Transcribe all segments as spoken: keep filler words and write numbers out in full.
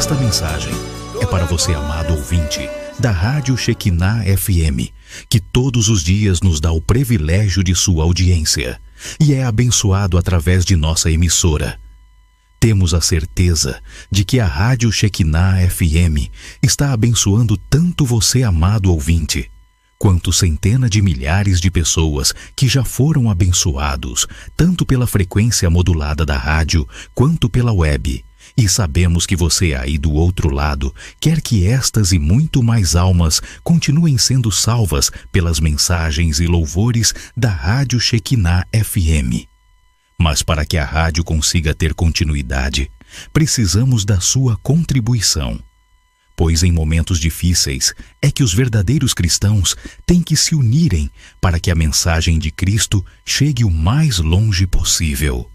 Esta mensagem é para você, amado ouvinte, da Rádio Shekinah F M, que todos os dias nos dá o privilégio de sua audiência e é abençoado através de nossa emissora. Temos a certeza de que a Rádio Shekinah F M está abençoando tanto você, amado ouvinte, quanto centenas de milhares de pessoas que já foram abençoados, tanto pela frequência modulada da rádio, quanto pela web. E sabemos que você aí do outro lado quer que estas e muito mais almas continuem sendo salvas pelas mensagens e louvores da Rádio Shekinah F M. Mas para que a rádio consiga ter continuidade, precisamos da sua contribuição. Pois em momentos difíceis é que os verdadeiros cristãos têm que se unirem para que a mensagem de Cristo chegue o mais longe possível.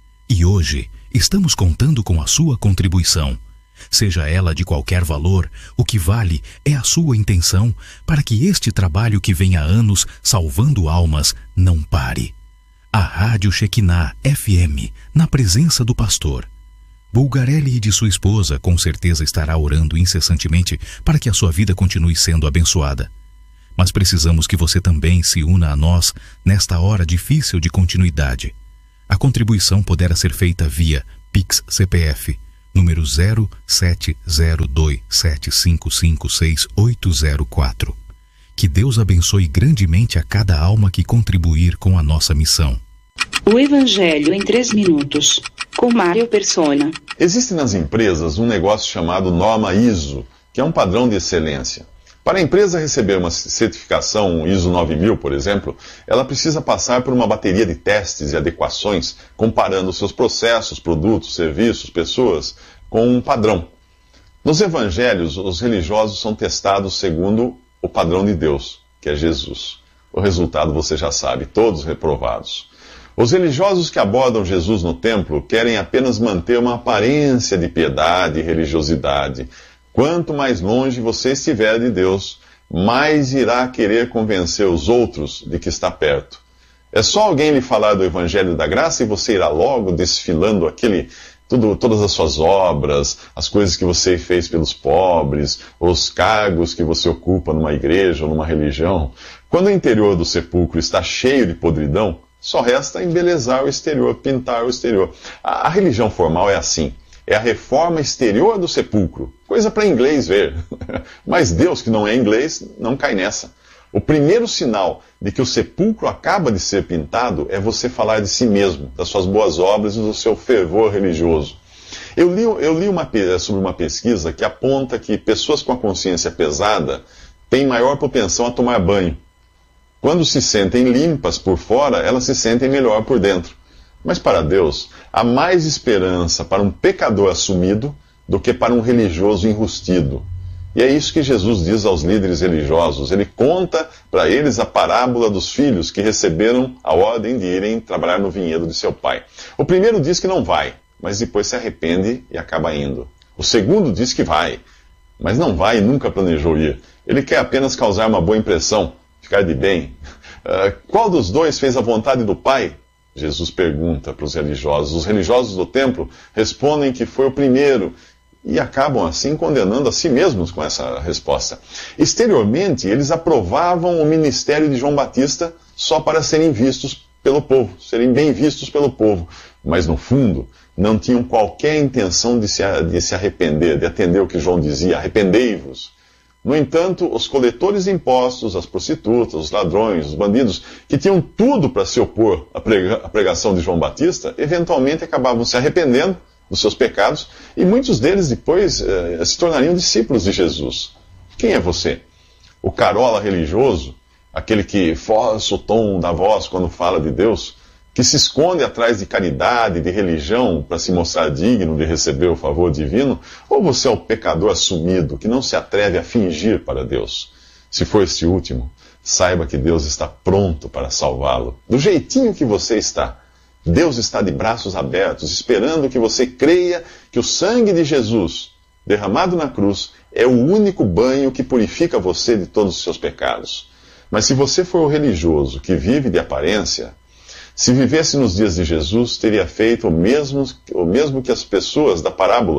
E hoje estamos contando com a sua contribuição. Seja ela de qualquer valor, o que vale é a sua intenção para que este trabalho que vem há anos salvando almas não pare. A Rádio Shekinah F M, na presença do pastor Bulgarelli e de sua esposa, com certeza estará orando incessantemente para que a sua vida continue sendo abençoada. Mas precisamos que você também se una a nós nesta hora difícil de continuidade. A contribuição poderá ser feita via Pix C P F, número zero sete zero dois sete cinco cinco seis oito zero quatro. Que Deus abençoe grandemente a cada alma que contribuir com a nossa missão. O Evangelho em três minutos, com Mário Persona. Existe nas empresas um negócio chamado norma I S O, que é um padrão de excelência. Para a empresa receber uma certificação I S O nove mil, por exemplo, ela precisa passar por uma bateria de testes e adequações, comparando seus processos, produtos, serviços, pessoas, com um padrão. Nos evangelhos, os religiosos são testados segundo o padrão de Deus, que é Jesus. O resultado você já sabe, todos reprovados. Os religiosos que abordam Jesus no templo querem apenas manter uma aparência de piedade e religiosidade. Quanto mais longe você estiver de Deus, mais irá querer convencer os outros de que está perto. É só alguém lhe falar do Evangelho da Graça e você irá logo desfilando aquele, tudo, todas as suas obras, as coisas que você fez pelos pobres, os cargos que você ocupa numa igreja ou numa religião. Quando o interior do sepulcro está cheio de podridão, só resta embelezar o exterior, pintar o exterior. A, a religião formal é assim. É a reforma exterior do sepulcro. Coisa para inglês ver. Mas Deus, que não é inglês, não cai nessa. O primeiro sinal de que o sepulcro acaba de ser pintado é você falar de si mesmo, das suas boas obras e do seu fervor religioso. Eu li, eu li uma, sobre uma pesquisa que aponta que pessoas com a consciência pesada têm maior propensão a tomar banho. Quando se sentem limpas por fora, elas se sentem melhor por dentro. Mas para Deus, há mais esperança para um pecador assumido do que para um religioso enrustido. E é isso que Jesus diz aos líderes religiosos. Ele conta para eles a parábola dos filhos que receberam a ordem de irem trabalhar no vinhedo de seu pai. O primeiro diz que não vai, mas depois se arrepende e acaba indo. O segundo diz que vai, mas não vai e nunca planejou ir. Ele quer apenas causar uma boa impressão, ficar de bem. Uh, qual dos dois fez a vontade do pai? Jesus pergunta para os religiosos. Os religiosos do templo respondem que foi o primeiro e acabam assim condenando a si mesmos com essa resposta. Exteriormente, eles aprovavam o ministério de João Batista só para serem vistos pelo povo, serem bem vistos pelo povo. Mas no fundo, não tinham qualquer intenção de se, de se arrepender, de atender o que João dizia, arrependei-vos. No entanto, os coletores de impostos, as prostitutas, os ladrões, os bandidos, que tinham tudo para se opor à prega- à pregação de João Batista, eventualmente acabavam se arrependendo dos seus pecados, e muitos deles depois eh, se tornariam discípulos de Jesus. Quem é você? O carola religioso, aquele que força o tom da voz quando fala de Deus, que se esconde atrás de caridade, de religião, para se mostrar digno de receber o favor divino? Ou você é o pecador assumido, que não se atreve a fingir para Deus? Se for este último, saiba que Deus está pronto para salvá-lo, do jeitinho que você está. Deus está de braços abertos, esperando que você creia que o sangue de Jesus, derramado na cruz, é o único banho que purifica você de todos os seus pecados. Mas se você for o religioso que vive de aparência, se vivesse nos dias de Jesus, teria feito o mesmo, o mesmo que as pessoas da parábola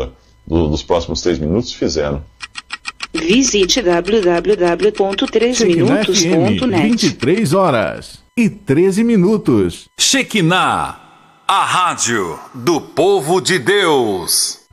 do, dos próximos três minutos, fizeram. Visite w w w ponto três minutos ponto net. vinte e três horas e treze minutos. Shekinah, a rádio do povo de Deus.